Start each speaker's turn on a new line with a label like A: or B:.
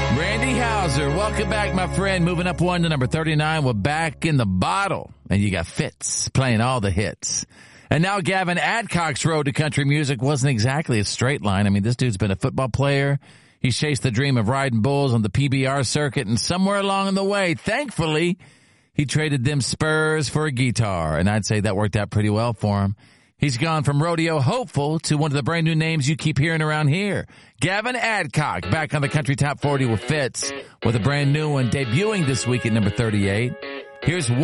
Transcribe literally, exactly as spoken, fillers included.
A: Randy Houser, welcome back, my friend. Moving up one to number thirty-nine. We're back in the bottle. And you got Fitz playing all the hits. And now Gavin Adcock's road to country music wasn't exactly a straight line. I mean, this dude's been a football player. He's chased the dream of riding bulls on the P B R circuit. And somewhere along the way, thankfully, he traded them spurs for a guitar. And I'd say that worked out pretty well for him. He's gone from rodeo hopeful to one of the brand new names you keep hearing around here. Gavin Adcock back on the Country Top forty with Fitz with a brand new one debuting this week at number thirty-eight. Here's